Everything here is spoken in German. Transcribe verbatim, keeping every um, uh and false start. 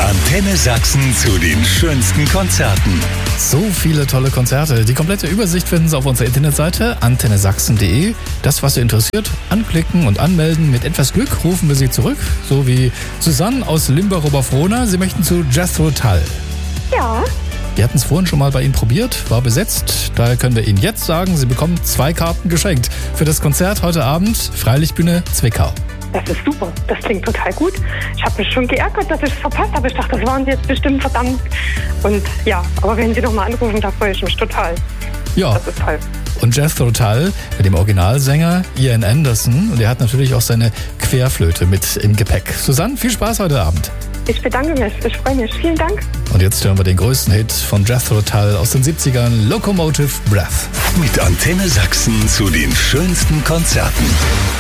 Antenne Sachsen zu den schönsten Konzerten. So viele tolle Konzerte. Die komplette Übersicht finden Sie auf unserer Internetseite antenne sachsen punkt de. Das, was Sie interessiert, anklicken und anmelden. Mit etwas Glück rufen wir Sie zurück. So wie Susanne aus Limburg-Oberfrohna. Sie möchten zu Jethro Tull. Ja. Wir hatten es vorhin schon mal bei Ihnen probiert, war besetzt. Daher können wir Ihnen jetzt sagen, Sie bekommen zwei Karten geschenkt für das Konzert heute Abend, Freilichtbühne Zwickau. Das ist super. Das klingt total gut. Ich habe mich schon geärgert, dass ich es verpasst habe. Ich dachte, das waren Sie jetzt bestimmt verdammt. Und ja, aber wenn Sie nochmal anrufen, da freue ich mich total. Ja. Das ist toll. Und Jethro Tull mit dem Originalsänger Ian Anderson. Und er hat natürlich auch seine Querflöte mit im Gepäck. Susanne, viel Spaß heute Abend. Ich bedanke mich. Ich freue mich. Vielen Dank. Und jetzt hören wir den größten Hit von Jethro Tull aus den siebzigern, Locomotive Breath. Mit Antenne Sachsen zu den schönsten Konzerten.